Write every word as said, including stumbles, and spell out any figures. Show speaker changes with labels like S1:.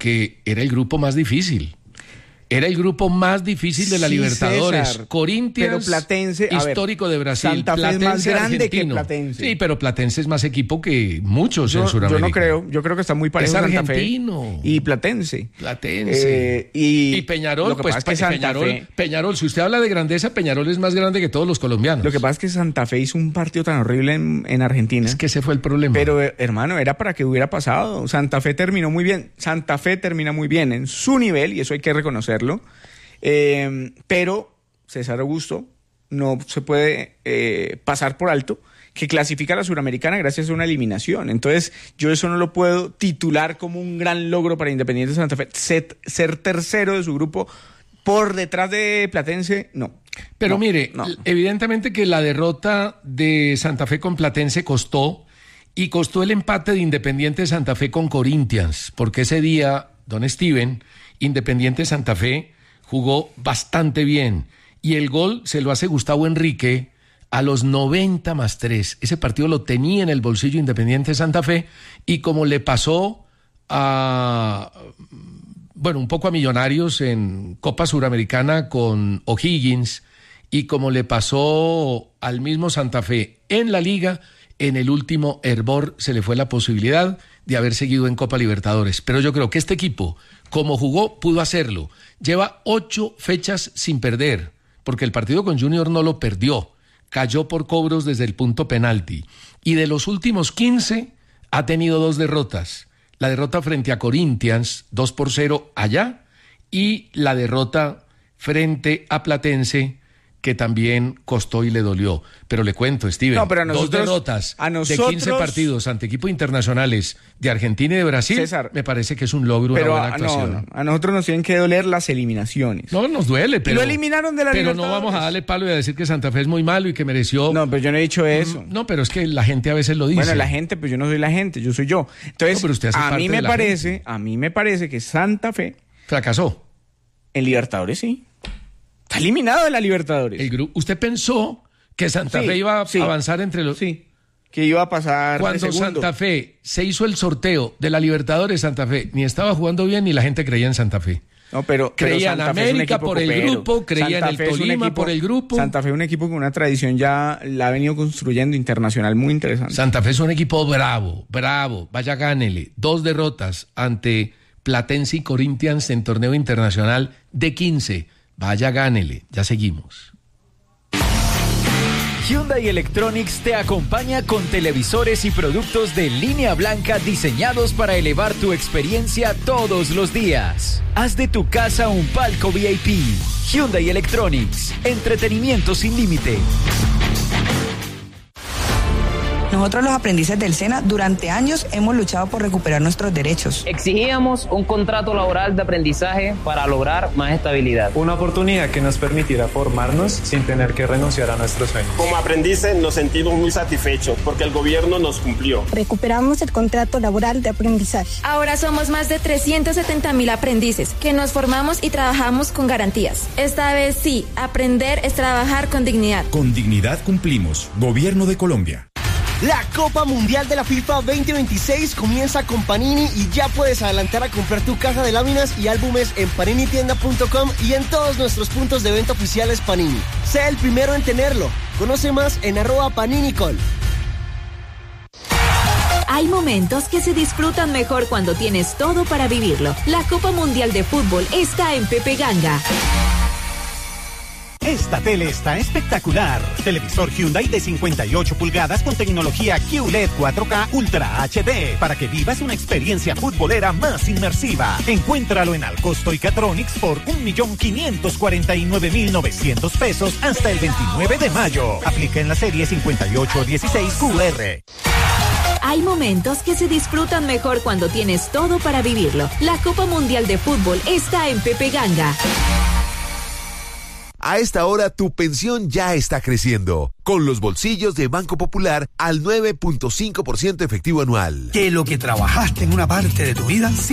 S1: porque era el grupo más difícil. Era el grupo más difícil de la
S2: Sí,
S1: Libertadores.
S2: César,
S1: Corinthians,
S2: pero Platense, a ver,
S1: histórico de Brasil.
S2: Santa Fe
S1: Platense,
S2: es más grande
S1: argentino.
S2: que Platense.
S1: Sí, pero Platense es más equipo que muchos
S2: Yo,
S1: en Sudamérica.
S2: yo no creo, yo creo que está muy parejo
S1: Es
S2: Santa
S1: argentino.
S2: Fe y Platense.
S1: Platense.
S2: Eh, y,
S1: Y Peñarol,
S2: lo que
S1: pues
S2: pasa es que Santa
S1: Peñarol,
S2: Fe-
S1: Peñarol, si usted habla de grandeza, Peñarol es más grande que todos los colombianos.
S2: Lo que pasa es que Santa Fe hizo un partido tan horrible en, en Argentina.
S1: es que ese fue el problema.
S2: Pero, eh, hermano, era para que hubiera pasado. Santa Fe terminó muy bien. Santa Fe termina muy bien en su nivel, y eso hay que reconocerlo. Eh, pero César Augusto no se puede eh, pasar por alto que clasifica a la Suramericana gracias a una eliminación. Entonces, yo eso no lo puedo titular como un gran logro para Independiente Santa Fe. Ser, ser tercero de su grupo por detrás de Platense, no.
S1: Pero
S2: No,
S1: mire,
S2: no.
S1: evidentemente que la derrota de Santa Fe con Platense costó, y costó el empate de Independiente Santa Fe con Corinthians, porque ese día, don Steven, Independiente Santa Fe jugó bastante bien, y el gol se lo hace Gustavo Enrique a los noventa más tres. Ese partido lo tenía en el bolsillo Independiente Santa Fe, y como le pasó a, bueno, un poco a Millonarios en Copa Suramericana con O'Higgins, y como le pasó al mismo Santa Fe en la Liga, en el último hervor se le fue la posibilidad de haber seguido en Copa Libertadores. Pero yo creo que este equipo, como jugó, pudo hacerlo. Lleva ocho fechas sin perder, porque el partido con Junior no lo perdió. Cayó por cobros desde el punto penalti. Y de los últimos quince, ha tenido dos derrotas. La derrota frente a Corinthians, dos por cero allá, y la derrota frente a Platense, que también costó y le dolió. Pero le cuento, Steven,
S2: No, pero a nosotros-
S1: dos derrotas
S2: a
S1: de
S2: nosotros-
S1: quince partidos ante equipos internacionales de Argentina y de Brasil,
S2: César,
S1: me parece que es un logro,
S2: Pero
S1: una buena
S2: a, no,
S1: actuación.
S2: no, a nosotros nos tienen que doler las eliminaciones.
S1: No, nos duele, pero...
S2: Lo eliminaron de la
S1: Pero no
S2: Libertadores.
S1: vamos a darle palo y a decir que Santa Fe es muy malo y que mereció...
S2: No, pero yo no he dicho eso.
S1: No, pero es que la gente a veces lo dice.
S2: Bueno, la gente, pues yo no soy la gente, yo soy yo. Entonces,
S1: No, pero usted hace
S2: a
S1: parte
S2: mí
S1: de
S2: me
S1: la
S2: parece,
S1: gente.
S2: a mí me parece que Santa Fe
S1: Fracasó.
S2: en Libertadores sí. Está eliminado de la Libertadores.
S1: El grupo... ¿Usted pensó que Santa
S2: Sí,
S1: Fe iba a
S2: sí.
S1: avanzar entre los...
S2: Sí. Que iba a pasar de
S1: Cuando
S2: segundo.
S1: Santa Fe se hizo el sorteo de la Libertadores, Santa Fe ni estaba jugando bien ni la gente creía en Santa Fe.
S2: No, pero, pero
S1: Creía en
S2: Santa Fe es un
S1: América
S2: equipo
S1: por el
S2: copero.
S1: grupo, creía
S2: Santa
S1: en el
S2: Fe es un
S1: Tolima
S2: equipo-
S1: por el grupo.
S2: Santa Fe es un equipo con una tradición ya la ha venido construyendo internacional muy interesante.
S1: Santa Fe es un equipo bravo, bravo, vaya gánele. Dos derrotas ante Platense y Corinthians en torneo internacional de quince. Vaya gánele, ya seguimos.
S3: Hyundai Electronics te acompaña con televisores y productos de línea blanca diseñados para elevar tu experiencia todos los días. Haz de tu casa un palco V I P. Hyundai Electronics, entretenimiento sin límite.
S4: Nosotros los aprendices del SENA durante años hemos luchado por recuperar nuestros derechos.
S5: Exigíamos un contrato laboral de aprendizaje para lograr más estabilidad.
S6: Una oportunidad que nos permitiera formarnos sin tener que renunciar a nuestros sueños.
S7: Como aprendices nos sentimos muy satisfechos porque el gobierno nos cumplió.
S8: Recuperamos el contrato laboral de aprendizaje.
S9: Ahora somos más de trescientos setenta mil aprendices que nos formamos y trabajamos con garantías. Esta vez sí, aprender es trabajar con dignidad.
S10: Con dignidad cumplimos. Gobierno de Colombia.
S11: La Copa Mundial de la FIFA veinte veintiséis comienza con Panini y ya puedes adelantar a comprar tu caja de láminas y álbumes en panini tienda punto com y en todos nuestros puntos de venta oficiales Panini. Sé el primero en tenerlo. Conoce más en arroba paninicol.
S12: Hay momentos que se disfrutan mejor cuando tienes todo para vivirlo. La Copa Mundial de Fútbol está en Pepe Ganga.
S13: Esta tele está espectacular. Televisor Hyundai de cincuenta y ocho pulgadas con tecnología Q L E D cuatro K Ultra H D para que vivas una experiencia futbolera más inmersiva. Encuéntralo en Alcosto y Catronics por un millón quinientos cuarenta y nueve mil novecientos pesos hasta el veintinueve de mayo. Aplica en la serie cincuenta y ocho dieciséis Q R.
S12: Hay momentos que se disfrutan mejor cuando tienes todo para vivirlo. La Copa Mundial de Fútbol está en Pepe Ganga.
S14: A esta hora tu pensión ya está creciendo, con los bolsillos de Banco Popular al nueve punto cinco por ciento efectivo anual.
S15: Que lo que trabajaste en una parte de tu vida